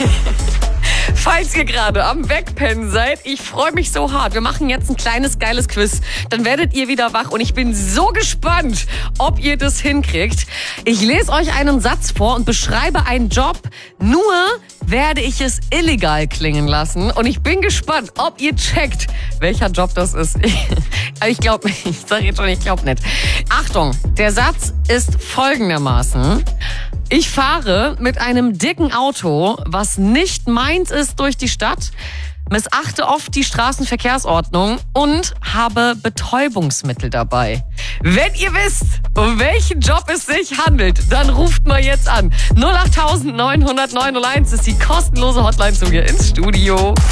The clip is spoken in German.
Falls ihr gerade am Wegpennen seid, ich freue mich so hart. Wir machen jetzt ein kleines, geiles Quiz. Dann werdet ihr wieder wach und ich bin so gespannt, ob ihr das hinkriegt. Ich lese euch einen Satz vor und beschreibe einen Job. Nur werde ich es illegal klingen lassen. Und ich bin gespannt, ob ihr checkt, welcher Job das ist. Ich glaube nicht. Ich sage jetzt schon, ich glaube nicht. Achtung, der Satz ist folgendermaßen. Ich fahre mit einem dicken Auto, was nicht meins ist, durch die Stadt, missachte oft die Straßenverkehrsordnung und habe Betäubungsmittel dabei. Wenn ihr wisst, um welchen Job es sich handelt, dann ruft mal jetzt an. 08900 901 ist die kostenlose Hotline zu mir ins Studio.